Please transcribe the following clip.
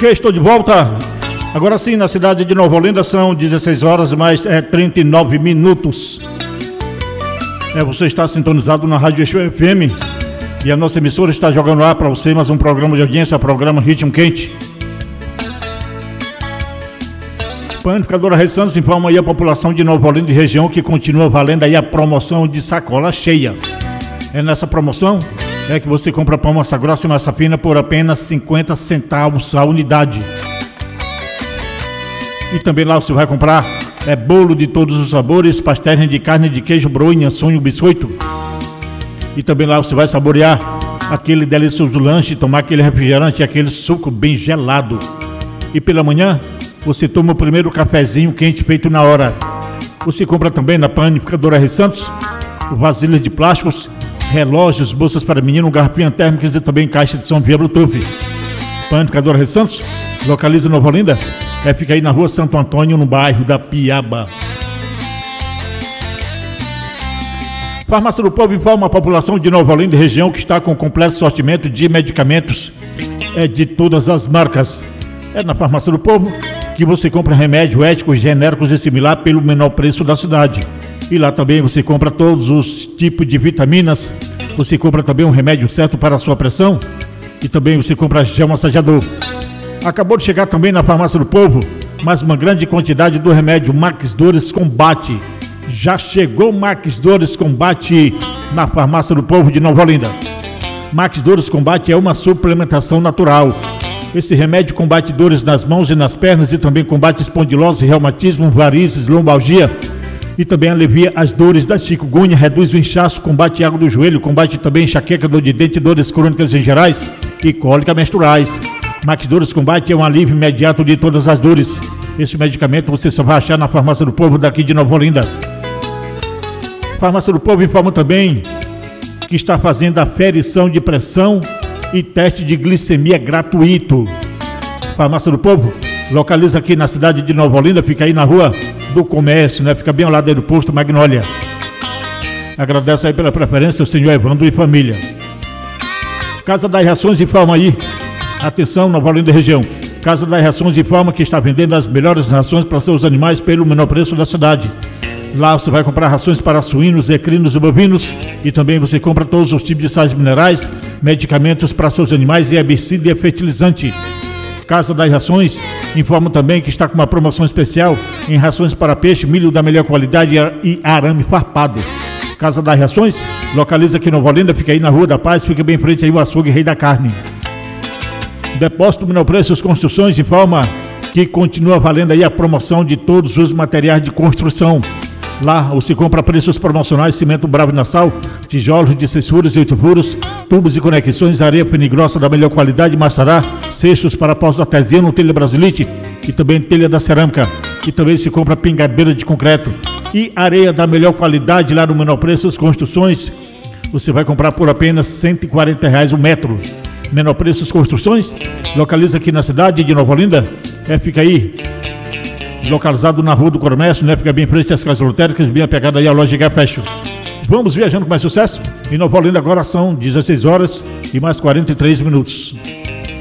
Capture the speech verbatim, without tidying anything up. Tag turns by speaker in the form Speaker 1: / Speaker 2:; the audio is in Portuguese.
Speaker 1: Ok, estou de volta. Agora sim, na cidade de Nova Olinda são dezesseis horas mais é, trinta e nove minutos. É, você está sintonizado na Rádio F M e a nossa emissora está jogando ar para você mais um programa de audiência, programa Ritmo Quente. Panificadora Rei Santos informa aí a população de Nova Olinda e região que continua valendo aí a promoção de sacola cheia. É nessa promoção é que você compra pão massa grossa e massa fina por apenas cinquenta centavos a unidade. E também lá você vai comprar é, bolo de todos os sabores, pastéis de carne, de queijo, bronha, sonho, biscoito. E também lá você vai saborear aquele delicioso lanche, tomar aquele refrigerante, aquele suco bem gelado. E pela manhã você toma o primeiro cafezinho quente feito na hora. Você compra também na Panificadora Rei Santos vasilhas de plásticos, relógios, bolsas para menino, garrafinha térmicas e também caixa de som via Bluetooth. Panificadora Rei Santos localiza Nova Olinda. É, fica aí na rua Santo Antônio, no bairro da Piaba. Farmácia do Povo informa a população de Nova Olinda e região que está com completo sortimento de medicamentos é, de todas as marcas. É na Farmácia do Povo que você compra remédio éticos, genéricos e similar pelo menor preço da cidade. E lá também você compra todos os tipos de vitaminas. Você compra também um remédio certo para a sua pressão. E também você compra gel massageador. Acabou de chegar também na Farmácia do Povo mais uma grande quantidade do remédio Max Dores Combate. Já chegou Max Dores Combate na Farmácia do Povo de Nova Olinda. Max Dores Combate é uma suplementação natural. Esse remédio combate dores nas mãos e nas pernas e também combate espondilose, reumatismo, varizes, lombalgia e também alivia as dores da chikungunya, reduz o inchaço, combate água do joelho, combate também enxaqueca, dor de dente, dores crônicas em gerais e cólica menstruais. Max Dores Combate é um alívio imediato de todas as dores. Esse medicamento você só vai achar na Farmácia do Povo daqui de Nova Olinda. Farmácia do Povo informa também que está fazendo aferição de pressão e teste de glicemia gratuito. Farmácia do Povo localiza aqui na cidade de Nova Olinda, fica aí na rua do Comércio, né? Fica bem ao lado aí do posto Magnólia. Agradeço aí pela preferência o senhor Evandro e família. Casa das Rações informa aí, atenção Nova Olinda e região, Casa das Rações informa que está vendendo as melhores rações para seus animais pelo menor preço da cidade. Lá você vai comprar rações para suínos, equinos e bovinos e também você compra todos os tipos de sais minerais, medicamentos para seus animais e herbicida e fertilizante. Casa das Rações informa também que está com uma promoção especial em rações para peixe, milho da melhor qualidade e arame farpado. Casa das Rações localiza aqui em Nova Olinda, fica aí na Rua da Paz, fica bem em frente aí o açougue Rei da Carne. Depósito Menor Preços Construções informa que continua valendo aí a promoção de todos os materiais de construção. Lá você compra preços promocionais, cimento Bravo e Nassau, tijolos de seis furos e oito furos, tubos e conexões, areia fina e grossa da melhor qualidade, Massará, cestos para paus artesiano, telha brasilite e também telha da cerâmica. E também se compra pingadeira de concreto e areia da melhor qualidade lá no Menor Preços Construções. Você vai comprar por apenas cento e quarenta reais o metro. Menor Preços Construções localiza aqui na cidade de Nova Olinda. É, fica aí localizado na Rua do Comércio, né? Fica bem em frente às casas lotéricas, bem apegado aí à loja Gá Fashion. Vamos viajando com mais sucesso. Em Nova Olinda agora são dezesseis horas e mais quarenta e três minutos.